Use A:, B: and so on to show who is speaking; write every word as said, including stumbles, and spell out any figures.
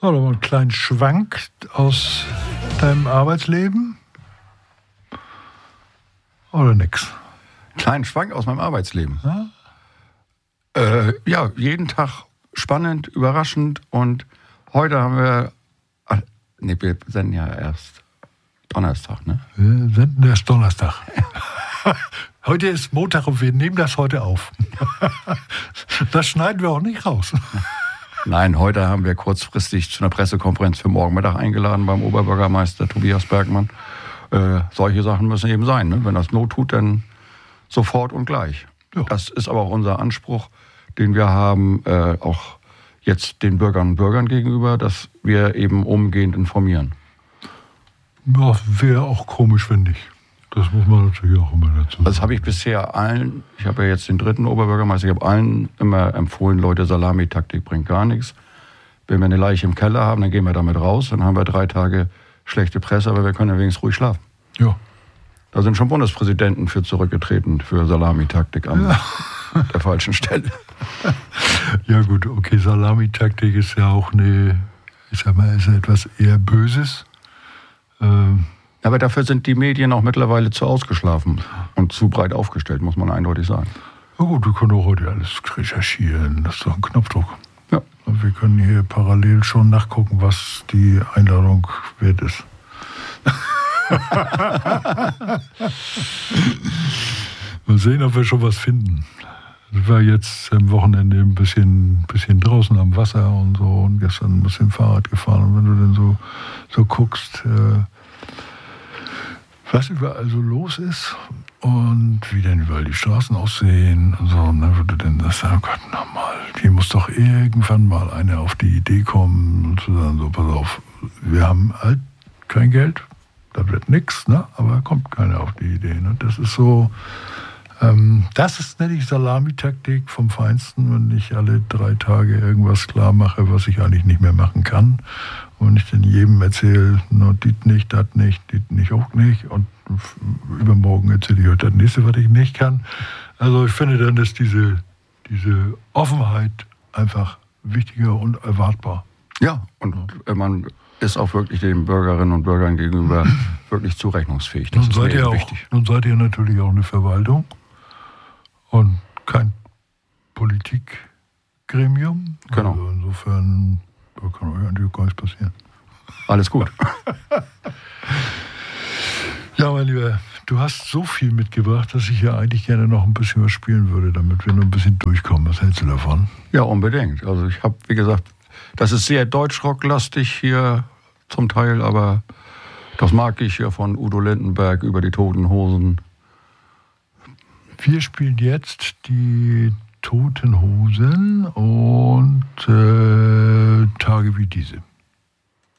A: Oder mal einen kleinen Schwank aus deinem Arbeitsleben? Oder nix?
B: Kleinen Schwank aus meinem Arbeitsleben?
A: Ja,
B: äh, ja jeden Tag spannend, überraschend. Und heute haben wir... Ach, nee, wir senden ja erst Donnerstag, ne?
A: wir senden erst Donnerstag. Heute ist Montag und wir nehmen das heute auf. Das schneiden wir auch nicht raus.
B: Nein, heute haben wir kurzfristig zu einer Pressekonferenz für morgen Mittag eingeladen beim Oberbürgermeister Tobias Bergmann. Äh, solche Sachen müssen eben sein. Ne? Wenn das Not tut, dann sofort und gleich.
A: Ja.
B: Das ist aber auch unser Anspruch, den wir haben, äh, auch jetzt den Bürgerinnen und Bürgern gegenüber, dass wir eben umgehend informieren.
A: Ja, wäre auch komisch, wenn nicht. Das muss man natürlich auch immer dazu sagen.
B: Das habe ich bisher allen, ich habe ja jetzt den dritten Oberbürgermeister, ich habe allen immer empfohlen, Leute, Salamitaktik bringt gar nichts. Wenn wir eine Leiche im Keller haben, dann gehen wir damit raus, dann haben wir drei Tage schlechte Presse, aber wir können ja wenigstens ruhig schlafen.
A: Ja.
B: Da sind schon Bundespräsidenten für zurückgetreten, für Salamitaktik an ja. der falschen Stelle.
A: Ja gut, okay, Salamitaktik ist ja auch eine, ich sag mal, ist etwas eher Böses. Ähm,
B: Aber dafür sind die Medien auch mittlerweile zu ausgeschlafen und zu breit aufgestellt, muss man eindeutig sagen.
A: Ja gut, wir können auch heute alles recherchieren. Das ist doch ein Knopfdruck.
B: Ja.
A: Und wir können hier parallel schon nachgucken, was die Einladung wert ist. Mal sehen, ob wir schon was finden. Ich war jetzt am Wochenende ein bisschen, bisschen draußen am Wasser und so und gestern ein bisschen Fahrrad gefahren. Und wenn du dann so, so guckst, äh, was überall so los ist und wie denn überall die Straßen aussehen und so, und dann würde dann das sagen, oh Gott, na mal, hier muss doch irgendwann mal einer auf die Idee kommen und zu sagen, so, pass auf, wir haben halt kein Geld, das wird nix, ne? Aber kommt keiner auf die Idee. Ne? Das ist so, ähm, das ist, nenne ich Salamitaktik vom Feinsten, wenn ich alle drei Tage irgendwas klar mache, was ich eigentlich nicht mehr machen kann. Und ich dann jedem erzähle, no, dit nicht, das nicht, dit nicht, auch nicht. Und übermorgen erzähle ich euch das nächste, was ich nicht kann. Also ich finde dann, dass diese, diese Offenheit einfach wichtiger und erwartbar.
B: Ja, und ja. man ist auch wirklich den Bürgerinnen und Bürgern gegenüber wirklich zurechnungsfähig. Das
A: nun,
B: ist
A: seid ihr auch,
B: wichtig.
A: nun seid ihr natürlich auch eine Verwaltung und kein Politikgremium.
B: Genau.
A: Also insofern... Da kann euch eigentlich gar nichts passieren.
B: Alles gut.
A: Ja, mein Lieber, du hast so viel mitgebracht, dass ich ja eigentlich gerne noch ein bisschen was spielen würde, damit wir noch ein bisschen durchkommen. Was hältst du davon?
B: Ja, unbedingt. Also ich habe, wie gesagt, das ist sehr deutschrocklastig hier zum Teil, aber das mag ich ja von Udo Lindenberg über die Toten Hosen.
A: Wir spielen jetzt die Toten Hosen und äh, Tage wie diese.